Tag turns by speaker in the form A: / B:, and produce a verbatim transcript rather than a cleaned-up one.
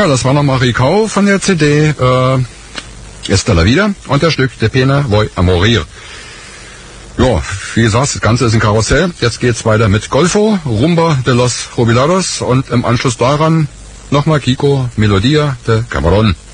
A: das war nochmal Ricau von der C D äh, Esta la Vida und der Stück De Pena Voy a Morir. Ja, wie gesagt, das Ganze ist ein Karussell. Jetzt geht's weiter mit Golfo, Rumba de los Jubilados und im Anschluss daran nochmal Kiko, Melodia de Camarón.